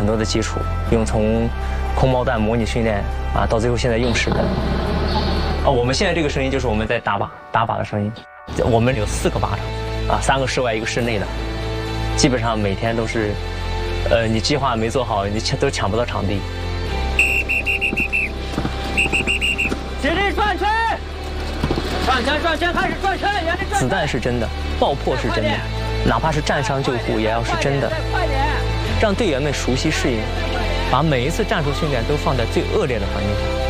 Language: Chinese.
很多的基础，用从空包弹模拟训练啊，到最后现在用实弹。我们现在这个声音就是我们在打靶的声音。我们有4个靶场，啊，3个室外，1个室内的，基本上每天都是，你计划没做好，你都抢不到场地。 起立转圈，转圈，开始转圈，沿着转。 子弹是真的，爆破是真的，哪怕是战伤救护也要是真的，让队员们熟悉适应，把每一次战术训练都放在最恶劣的环境下。